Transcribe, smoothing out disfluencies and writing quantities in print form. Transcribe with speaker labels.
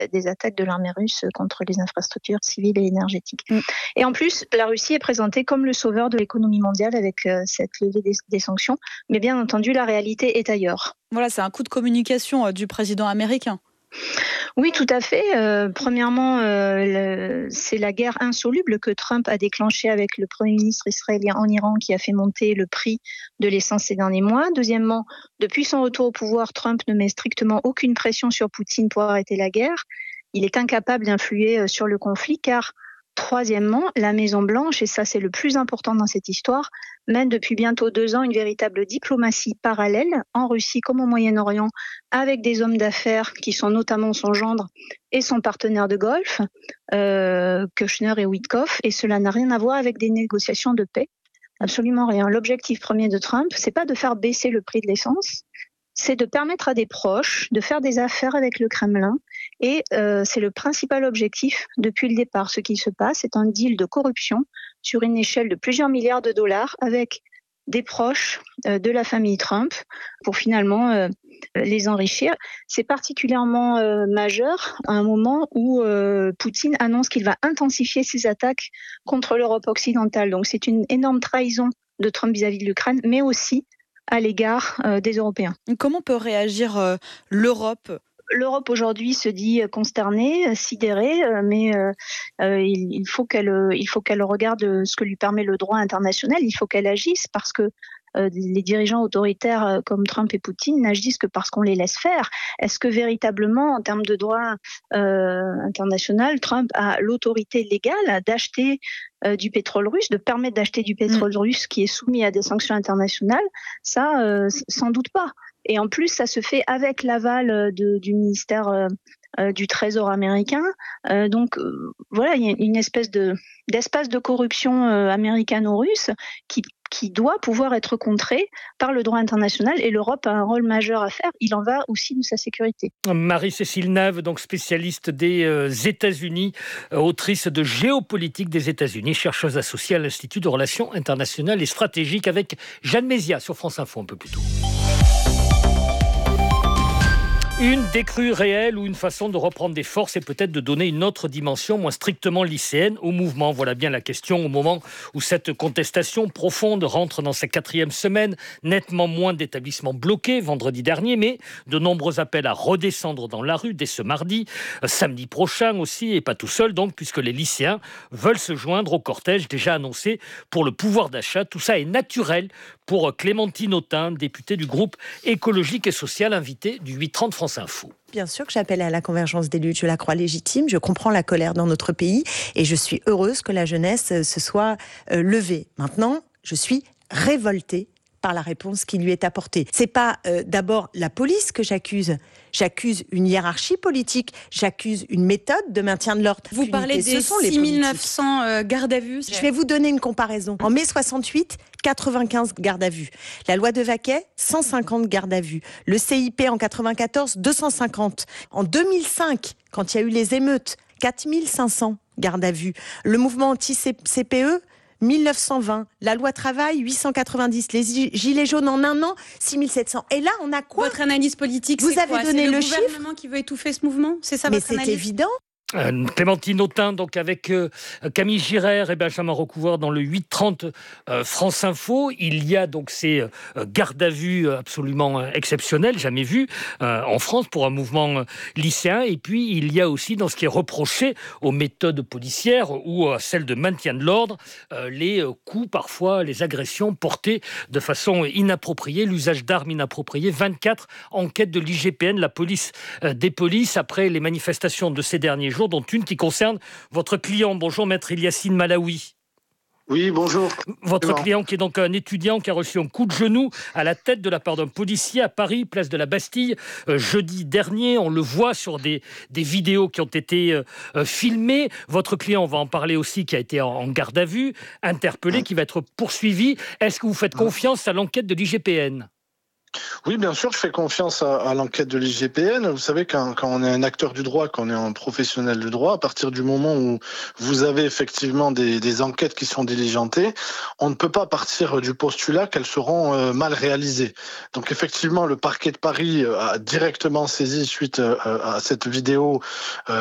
Speaker 1: des attaques de l'armée russe contre les infrastructures civiles et énergétiques. Et en plus, la Russie est présentée comme le sauveur de l'économie mondiale avec cette levée des sanctions. Mais bien entendu, la réalité est ailleurs.
Speaker 2: Voilà, c'est un coup de communication du président américain.
Speaker 1: Oui, tout à fait. Premièrement, c'est la guerre insoluble que Trump a déclenchée avec le Premier ministre israélien en Iran qui a fait monter le prix de l'essence ces derniers mois. Deuxièmement, depuis son retour au pouvoir, Trump ne met strictement aucune pression sur Poutine pour arrêter la guerre. Il est incapable d'influer sur le conflit car, troisièmement, la Maison-Blanche, et ça c'est le plus important dans cette histoire, mène depuis bientôt 2 ans une véritable diplomatie parallèle en Russie comme au Moyen-Orient avec des hommes d'affaires qui sont notamment son gendre et son partenaire de golf, Kushner et Witkoff, et cela n'a rien à voir avec des négociations de paix, absolument rien. L'objectif premier de Trump, c'est pas de faire baisser le prix de l'essence, c'est de permettre à des proches de faire des affaires avec le Kremlin et c'est le principal objectif depuis le départ. Ce qui se passe, c'est un deal de corruption sur une échelle de plusieurs milliards de dollars avec des proches de la famille Trump pour finalement les enrichir. C'est particulièrement majeur à un moment où Poutine annonce qu'il va intensifier ses attaques contre l'Europe occidentale. Donc c'est une énorme trahison de Trump vis-à-vis de l'Ukraine, mais aussi à l'égard des Européens.
Speaker 2: Comment peut réagir l'Europe ?
Speaker 1: L'Europe aujourd'hui se dit consternée, sidérée, mais il faut qu'elle regarde ce que lui permet le droit international. Il faut qu'elle agisse parce que les dirigeants autoritaires comme Trump et Poutine n'agissent que parce qu'on les laisse faire. Est-ce que véritablement, en termes de droit international, Trump a l'autorité légale d'acheter du pétrole russe, de permettre d'acheter du pétrole russe qui est soumis à des sanctions internationales? Ça, sans doute pas. Et en plus, ça se fait avec l'aval du ministère du Trésor américain. Donc voilà, il y a une espèce d'espace de corruption américano-russe qui doit pouvoir être contré par le droit international, et l'Europe a un rôle majeur à faire. Il en va aussi de sa sécurité.
Speaker 3: Marie-Cécile Neuve, donc spécialiste des États-Unis, autrice de Géopolitique des États-Unis, chercheuse associée à l'Institut de Relations internationales et stratégiques, avec Jeanne Mézia sur France Info un peu plus tôt. Une décrue réelle ou une façon de reprendre des forces et peut-être de donner une autre dimension moins strictement lycéenne au mouvement. Voilà bien la question au moment où cette contestation profonde rentre dans sa 4e semaine. Nettement moins d'établissements bloqués vendredi dernier, mais de nombreux appels à redescendre dans la rue dès ce mardi, samedi prochain aussi, et pas tout seul donc, puisque les lycéens veulent se joindre au cortège déjà annoncé pour le pouvoir d'achat. Tout ça est naturel pour Clémentine Autain, députée du groupe écologique et social, invitée du 8h30 France Info.
Speaker 4: Bien sûr que j'appelle à la convergence des luttes, je la crois légitime, je comprends la colère dans notre pays et je suis heureuse que la jeunesse se soit levée. Maintenant, je suis révoltée par la réponse qui lui est apportée. C'est pas d'abord la police que j'accuse. J'accuse une hiérarchie politique, j'accuse une méthode de maintien de l'ordre.
Speaker 2: Vous parlez des 6 900 gardes à vue.
Speaker 4: Je vais vous donner une comparaison. En mai 68, 95 gardes à vue. La loi de Vaquet, 150 gardes à vue. Le CIP en 94, 250. En 2005, quand il y a eu les émeutes, 4500 gardes à vue. Le mouvement anti-CPE, 1920, la loi travail 890, les gilets jaunes en un an 6700. Et là, on a quoi?
Speaker 2: Votre analyse politique,
Speaker 4: vous
Speaker 2: c'est
Speaker 4: avez
Speaker 2: quoi?
Speaker 4: donné
Speaker 2: c'est
Speaker 4: le
Speaker 2: gouvernement qui veut étouffer ce mouvement? C'est ça votre analyse?
Speaker 4: Mais c'est évident.
Speaker 3: Clémentine Autain, donc avec Camille Girard et Benjamin Recouvreur dans le 8h30 France Info. Il y a donc ces gardes à vue absolument exceptionnels, jamais vus en France pour un mouvement lycéen. Et puis il y a aussi, dans ce qui est reproché aux méthodes policières ou à celles de maintien de l'ordre, les coups, parfois les agressions portées de façon inappropriée, l'usage d'armes inappropriées. 24 enquêtes de l'IGPN, la police des polices, après les manifestations de ces derniers jours, dont une qui concerne votre client. Bonjour Maître Ilyasine Malaoui.
Speaker 5: Oui, bonjour.
Speaker 3: Votre client qui est donc un étudiant qui a reçu un coup de genou à la tête de la part d'un policier à Paris, place de la Bastille, jeudi dernier. On le voit sur des vidéos qui ont été filmées. Votre client, on va en parler aussi, qui a été en garde à vue, interpellé, qui va être poursuivi. Est-ce que vous faites confiance à l'enquête de l'IGPN ?
Speaker 5: Oui, bien sûr, je fais confiance à l'enquête de l'IGPN. Vous savez, quand on est un acteur du droit, quand on est un professionnel du droit, à partir du moment où vous avez effectivement des enquêtes qui sont diligentées, on ne peut pas partir du postulat qu'elles seront mal réalisées. Donc effectivement, le parquet de Paris a directement saisi suite à cette vidéo